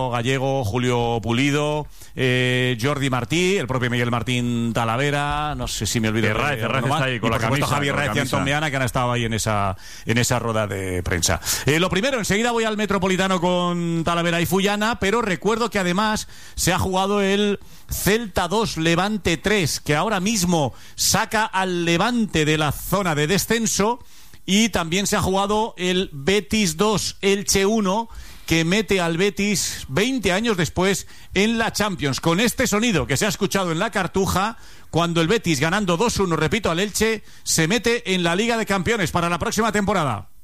Gallego, Julio Pulido, Jordi Martí, el propio Miguel Martín Talavera, no sé si me olvido. Herráez está ahí con y la por supuesto camisa, Javier Raez y Antón Meana, que han estado ahí en esa rueda de prensa. Lo primero, enseguida voy al Metropolitano con Talavera y Fullana, pero recuerdo que además se ha jugado el Celta 2, Levante 3, que ahora mismo saca al Levante de la zona de descenso, y también se ha jugado el Betis 2, Elche 1, que mete al Betis 20 años después en la Champions, con este sonido que se ha escuchado en la Cartuja cuando el Betis, ganando 2-1, repito, al Elche, se mete en la Liga de Campeones para la próxima temporada.